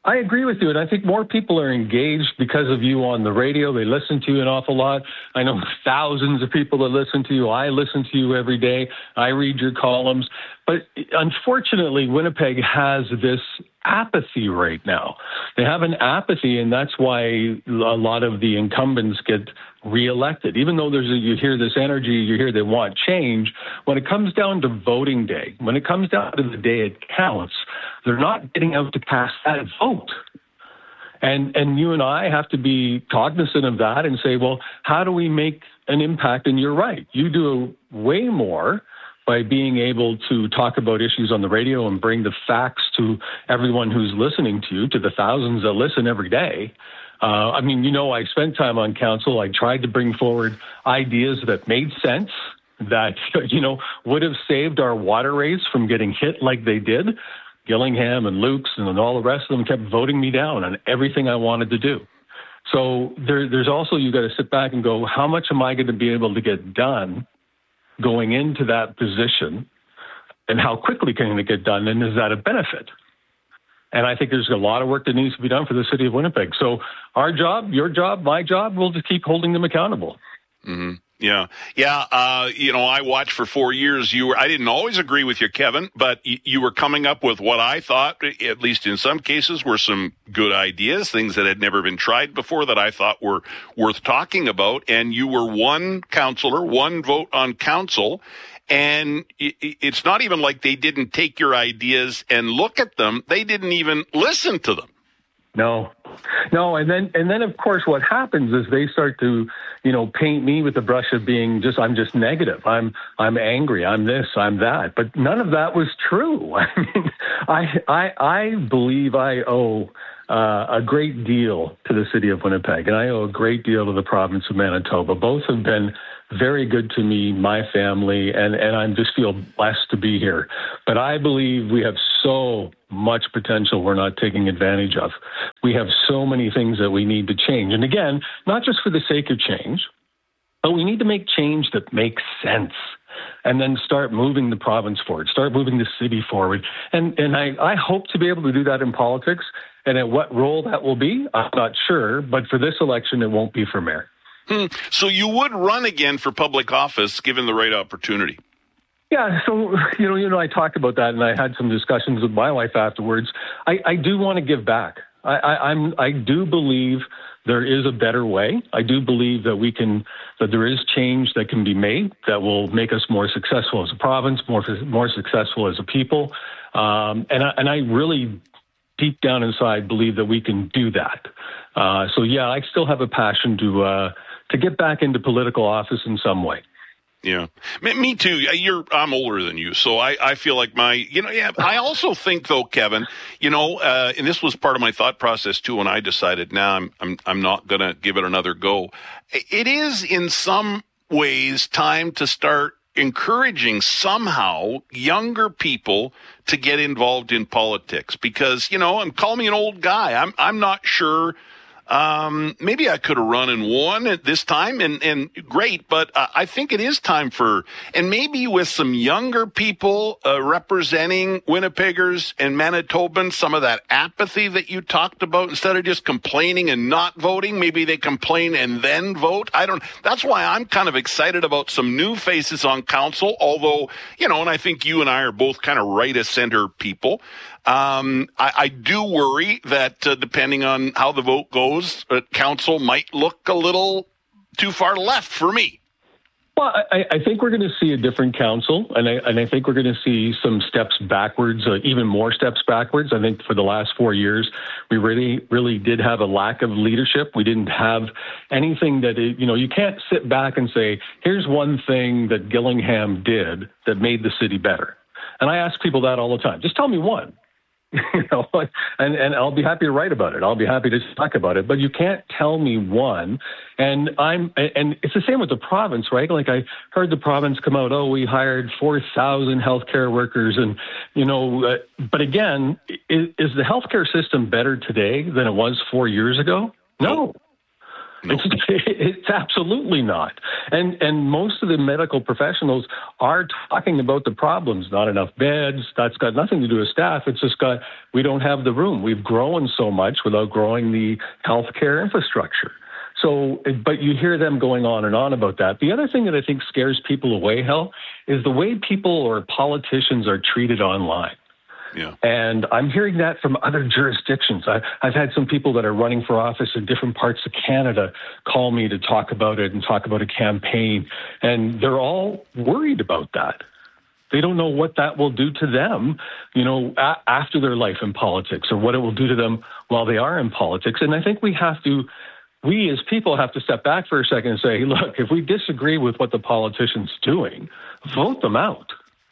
I agree with you, and I think more people are engaged because of you on the radio. They listen to you an awful lot. I know thousands of people that listen to you. I listen to you every day. I read your columns. But unfortunately, Winnipeg has this apathy right now. They have an apathy, and that's why a lot of the incumbents get reelected. Even though there's a, you hear this energy, you hear they want change, when it comes down to voting day, when it comes down to the day it counts, they're not getting out to cast that vote. And and you and I have to be cognizant of that and say, well, how do we make an impact? And you're right. You do way more by being able to talk about issues on the radio and bring the facts to everyone who's listening to you, to the thousands that listen every day. Uh, I mean, you know, I spent time on council. I tried to bring forward ideas that made sense, that, you know, would have saved our water rates from getting hit like they did. Gillingham and Lukes and all the rest of them kept voting me down on everything I wanted to do. So there, there's also, you got to sit back and go, how much am I going to be able to get done going into that position, and how quickly can it get done, and is that a benefit? And I think there's a lot of work that needs to be done for the city of Winnipeg. So our job, your job, my job, we'll just keep holding them accountable. Mm-hmm. Yeah. Yeah. Uh, you know, I watched for four years. You were, I didn't always agree with you, Kevin, but y- you were coming up with what I thought, at least in some cases, were some good ideas, things that had never been tried before that I thought were worth talking about. And you were one councillor, one vote on council. And it's not even like they didn't take your ideas and look at them. They didn't even listen to them. No, no. And then, and then of course, what happens is they start to, you know, paint me with the brush of being just, I'm just negative. I'm, I'm angry. I'm this, I'm that. But none of that was true. I mean, I, I, I believe I owe uh, a great deal to the city of Winnipeg, and I owe a great deal to the province of Manitoba. Both have been very good to me, my family, and, and I just feel blessed to be here. But I believe we have so much potential we're not taking advantage of. We have so many things that we need to change. And again, not just for the sake of change, but we need to make change that makes sense, and then start moving the province forward, start moving the city forward. And and I, I hope to be able to do that in politics. And at what role that will be, I'm not sure. But for this election, it won't be for mayor. Hmm. So you would run again for public office given the right opportunity? Yeah, so, you know, you know, I talked about that, and I had some discussions with my wife afterwards. I, I do want to give back. I, I, I'm, I do believe there is a better way. I do believe that we can, that there is change that can be made that will make us more successful as a province, more more successful as a people. Um, and I, and I really, deep down inside, believe that we can do that. Uh, so yeah, I still have a passion to uh, to get back into political office in some way. Yeah, me, me too. You're, I'm older than you, so I, I feel like my, you know, yeah. I also think though, Kevin, you know, uh, and this was part of my thought process too when I decided, now nah, I'm, I'm, I'm not gonna give it another go. It is in some ways time to start encouraging somehow younger people to get involved in politics, because, you know, and call me an old guy. I'm, I'm not sure. Um, maybe I could have run and won at this time, and, and great, but uh, I think it is time for, and maybe with some younger people uh, representing Winnipeggers and Manitobans, some of that apathy that you talked about, instead of just complaining and not voting, maybe they complain and then vote. I don't, that's why I'm kind of excited about some new faces on council, although, you know, and I think you and I are both kind of right of center people. Um, I, I do worry that uh, depending on how the vote goes, uh, council might look a little too far left for me. Well, I, I think we're going to see a different council, and I, and I think we're going to see some steps backwards, uh, even more steps backwards. I think for the last four years, we really, really did have a lack of leadership. We didn't have anything that, it, you know, you can't sit back and say, here's one thing that Gillingham did that made the city better. And I ask people that all the time. Just tell me one. You know, and, and I'll be happy to write about it. I'll be happy to talk about it, but you can't tell me one. And I'm, and it's the same with the province, right? Like I heard the province come out, oh, we hired four thousand healthcare workers. And, you know, uh, but again, is, is the healthcare system better today than it was four years ago? No. No. It's, it's absolutely not. And and most of the medical professionals are talking about the problems. Not enough beds. That's got nothing to do with staff. It's just got, we don't have the room. We've grown so much without growing the healthcare infrastructure. So, but you hear them going on and on about that. The other thing that I think scares people away, Hal, is the way people or politicians are treated online. Yeah. And I'm hearing that from other jurisdictions. I, I've had some people that are running for office in different parts of Canada call me to talk about it and talk about a campaign. And they're all worried about that. They don't know what that will do to them, you know, a- after their life in politics, or what it will do to them while they are in politics. And I think we have to, we as people have to step back for a second and say, look, if we disagree with what the politician's doing, vote them out.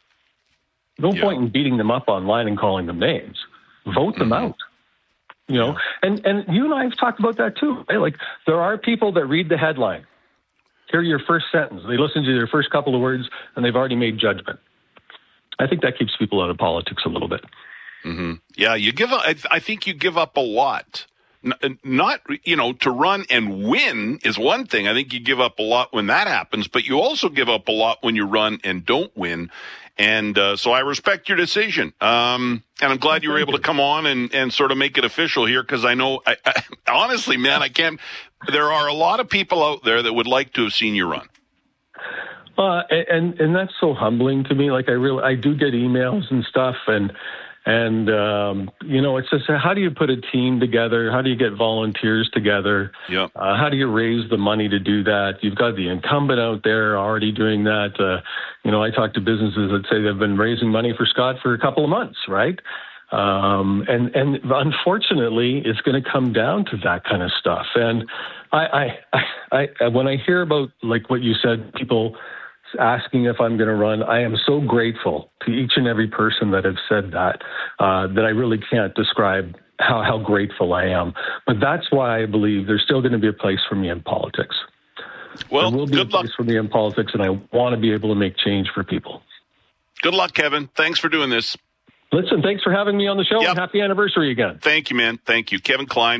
No yeah. point in beating them up online and calling them names. Vote them mm-hmm. out. You know, yeah. and, and you and I have talked about that too. Right? Like, there are people that read the headline, hear your first sentence, they listen to your first couple of words, and they've already made judgment. I think that keeps people out of politics a little bit. Mm-hmm. Yeah, you give up, I think you give up a lot. Not, you know, to run and win is one thing. I think you give up a lot when that happens, but you also give up a lot when you run and don't win. And uh, so I respect your decision. Um, and I'm glad you were able to come on and, and sort of make it official here, because I know, I, I, honestly, man, I can't, there are a lot of people out there that would like to have seen you run. Uh, and, and that's so humbling to me. Like, I really, I do get emails and stuff, and, and, um, you know, it's just, how do you put a team together? How do you get volunteers together? Yep. Uh, how do you raise the money to do that? You've got the incumbent out there already doing that. Uh, you know, I talk to businesses that say they've been raising money for Scott for a couple of months, right? Um, and, and unfortunately, it's going to come down to that kind of stuff. And I, I, I, I, when I hear about, like what you said, people asking if I'm going to run, I am so grateful to each and every person that have said that, uh, that I really can't describe how, how grateful I am. But that's why I believe there's still going to be a place for me in politics. Well, there will be good a place luck for me in politics, and I want to be able to make change for people. Good luck, Kevin. Thanks for doing this. Listen, thanks for having me on the show, yep. and happy anniversary again. Thank you, man. Thank you. Kevin Klein.